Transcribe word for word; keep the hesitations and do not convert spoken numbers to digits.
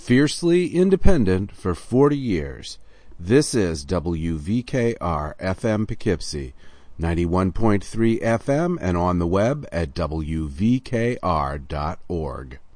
Fiercely independent for forty years. This is W V K R F M Poughkeepsie, ninety-one point three F M, and on the web at W V K R dot org.